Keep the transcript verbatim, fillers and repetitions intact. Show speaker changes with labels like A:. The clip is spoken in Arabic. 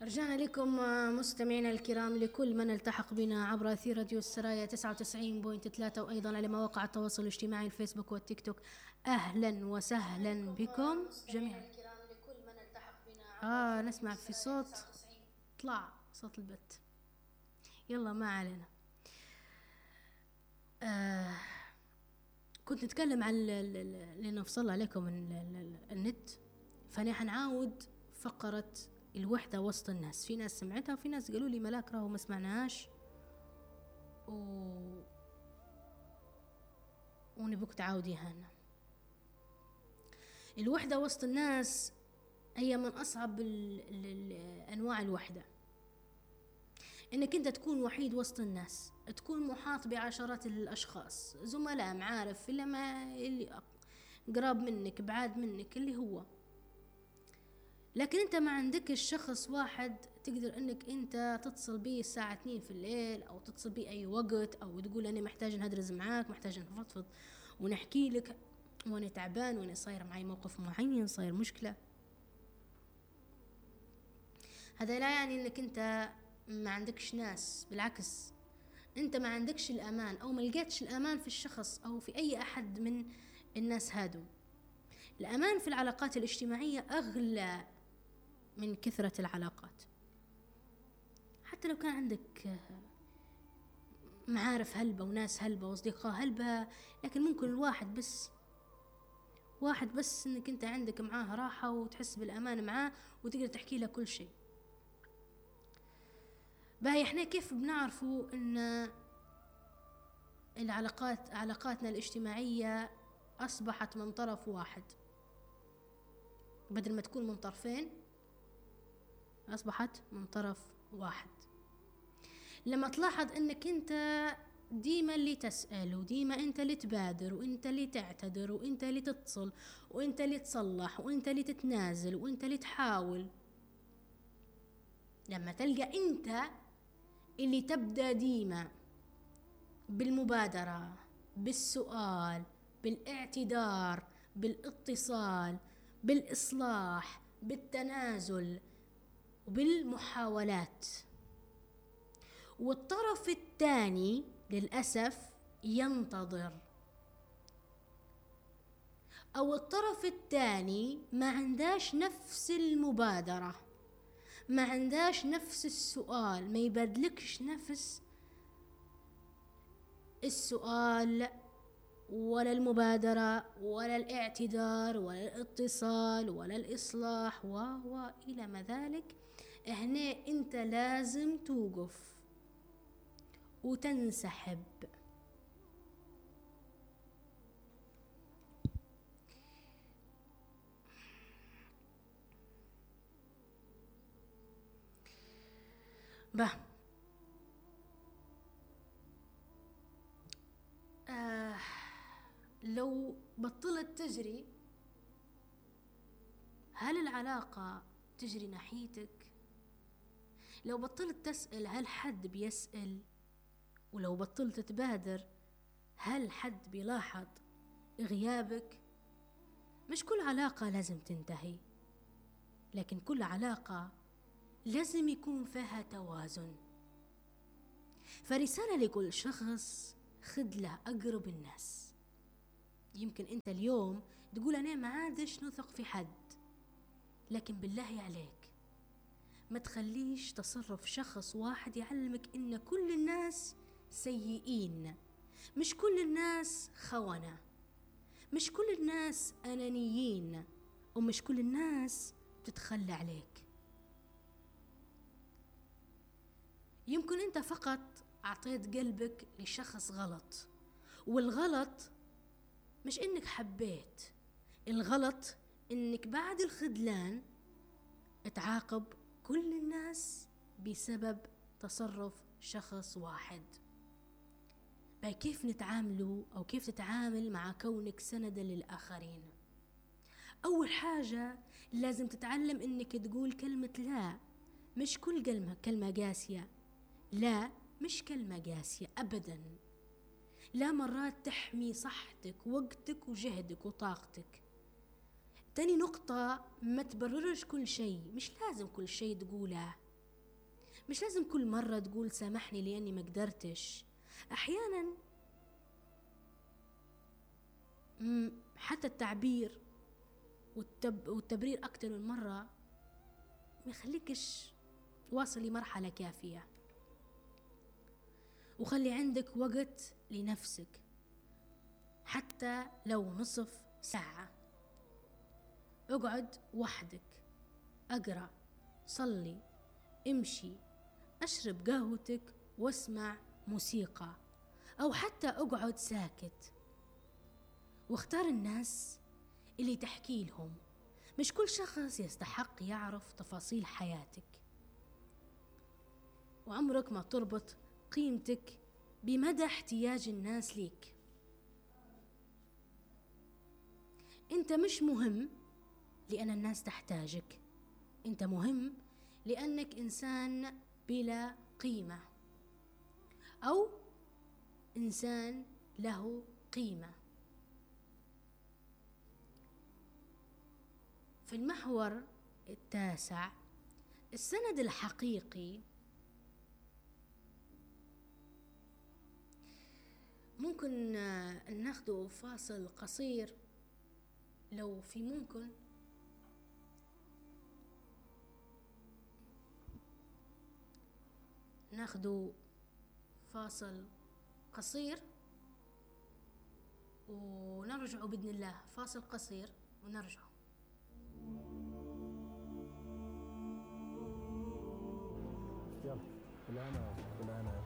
A: رجعنا لكم مستمعينا الكرام، لكل من التحق بنا عبر أثير راديو السرايا تسعة وتسعين فاصلة ثلاثة، وأيضا على مواقع التواصل الاجتماعي الفيسبوك والتيك توك. أهلا وسهلا بكم جميعا. آه نسمع في صوت، طلع صوت البت. يلا ما علينا. آه كنت نتكلم عن لأنه فصل عليكم النت، فأنا حنعاود فقرة الوحدة وسط الناس. في ناس سمعتها وفي ناس قالوا لي ملاك راهو ما سمعناهاش و... ونبوك تعاوديها لنا. الوحدة وسط الناس هي من أصعب ال... ال... ال... أنواع الوحدة، إنك أنت تكون وحيد وسط الناس، تكون محاط بعشرات الأشخاص، زملاء، معارف، إلا ما اللي قراب منك بعاد منك اللي هو، لكن انت ما عندك الشخص واحد تقدر انك انت تتصل بيه الساعة اثنين في الليل، او تتصل بيه اي وقت، او تقول انا محتاج نهدرز معاك، محتاج نفضفض ونحكي لك وانا تعبان وانا صاير معي موقف معين، صاير مشكلة. هذا لا يعني انك انت ما عندكش ناس، بالعكس انت ما عندكش الامان او ما لقيتش الامان في الشخص او في اي احد من الناس هادو. الامان في العلاقات الاجتماعية اغلى من كثرة العلاقات. حتى لو كان عندك معارف هلبة وناس هلبة واصدقاء هلبة، لكن ممكن الواحد بس واحد بس انك انت عندك معاه راحة وتحس بالامان معاه وتقدر تحكي له كل شيء. باهي احنا كيف بنعرفوا ان العلاقات علاقاتنا الاجتماعية اصبحت من طرف واحد بدل ما تكون من طرفين، اصبحت من طرف واحد؟ لما تلاحظ انك انت ديما اللي تسأل، وديما انت اللي تبادر، وانت اللي تعتذر، وانت اللي تتصل، وانت اللي تصلح، وانت اللي تتنازل، وانت اللي تحاول. لما تلقى انت اللي تبدأ ديما بالمبادرة، بالسؤال، بالاعتذار، بالاتصال، بالإصلاح، بالتنازل، وبالمحاولات، والطرف الثاني للأسف ينتظر، أو الطرف الثاني ما عنداش نفس المبادرة، ما عنداش نفس السؤال، ما يبادلكش نفس السؤال ولا المبادرة ولا الاعتذار ولا الاتصال ولا الإصلاح و إلى ما ذلك، هنا أنت لازم توقف وتنسحب. به آه لو بطلت تجري، هل العلاقة تجري ناحيتك؟ لو بطلت تسأل، هل حد بيسأل؟ ولو بطلت تبادر، هل حد بيلاحظ غيابك؟ مش كل علاقة لازم تنتهي، لكن كل علاقة لازم يكون فيها توازن. فرسالة لكل شخص: خذ له أقرب الناس. يمكن أنت اليوم تقول أنا ما عادش نثق في حد، لكن بالله عليك ما تخليش تصرف شخص واحد يعلمك إن كل الناس سيئين، مش كل الناس خونة، مش كل الناس أنانيين، ومش كل الناس تتخلى عليك. يمكن أنت فقط أعطيت قلبك لشخص غلط، والغلط مش إنك حبيت، الغلط إنك بعد الخذلان تعاقب كل الناس بسبب تصرف شخص واحد. باي كيف نتعاملوا أو كيف تتعامل مع كونك سندا للآخرين؟ أول حاجة لازم تتعلم إنك تقول كلمة لا. مش كل كلمة كلمة قاسية، لا مش كلمة قاسية أبدا. لا مرات تحمي صحتك، وقتك، وجهدك، وطاقتك. تاني نقطة، ما تبررش كل شيء، مش لازم كل شيء تقوله. مش لازم كل مرة تقول سامحني لأني ما قدرتش. أحيانا حتى التعبير والتب والتبرير أكتر من مرة ما يخليكش واصل لمرحلة كافية. وخلي عندك وقت لنفسك حتى لو نصف ساعة. اقعد وحدك، اقرأ، صلي، امشي، اشرب قهوتك واسمع موسيقى، او حتى اقعد ساكت. واختار الناس اللي تحكي لهم. مش كل شخص يستحق يعرف تفاصيل حياتك، وعمرك ما تربط قيمتك بمدى احتياج الناس ليك. انت مش مهم لأن الناس تحتاجك، انت مهم لأنك إنسان بلا قيمة أو إنسان له قيمة. في المحور التاسع، السند الحقيقي. ممكن ناخده فاصل قصير لو في ممكن. ناخده فاصل قصير ونرجع بإذن الله. فاصل قصير ونرجع.
B: يلا فلانة فلانة